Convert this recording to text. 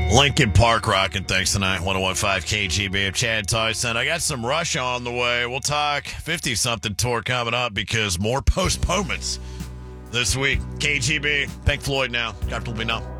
Lincoln Park rocking things tonight. 101.5 KGB. Chad Tyson. I got some Rush on the way. We'll talk 50-something tour coming up because more postponements this week. KGB. Pink Floyd now. Capital B now.